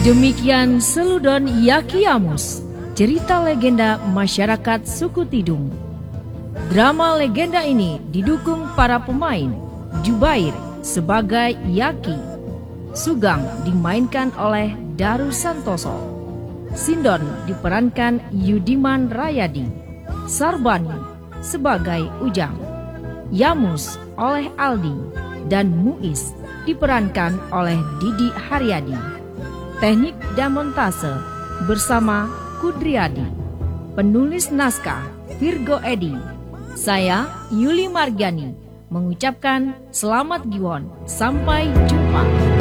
Demikian Seludon Yakiamus, cerita legenda masyarakat suku Tidung. Drama legenda ini didukung para pemain. Jubair sebagai Yaki, Sugeng dimainkan oleh Daru Santoso, Sindon diperankan Yudiman Rayadi, Sarbani sebagai Ujang, Yamus oleh Aldi, dan Muiz diperankan oleh Didi Haryadi. Teknik dan montase bersama Kudriyadi. Penulis naskah Virgo Edi. Saya Yuli Margiani mengucapkan selamat Giwon. Sampai jumpa.